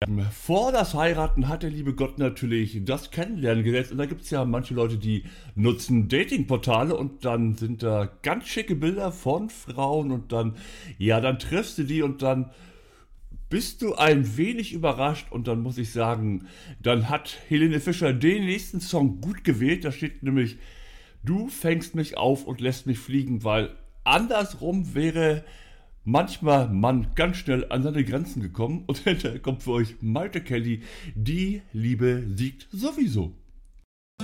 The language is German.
Vor das Heiraten hat der liebe Gott natürlich das Kennenlernen gesetzt. Und da gibt es ja manche Leute, die nutzen Datingportale und dann sind da ganz schicke Bilder von Frauen und dann, ja, dann triffst du die und dann bist du ein wenig überrascht und dann muss ich sagen, dann hat Helene Fischer den nächsten Song gut gewählt. Da steht nämlich, du fängst mich auf und lässt mich fliegen, weil andersrum wäre manchmal man ganz schnell an seine Grenzen gekommen und hinterher kommt für euch Malte Kelly, die Liebe siegt sowieso.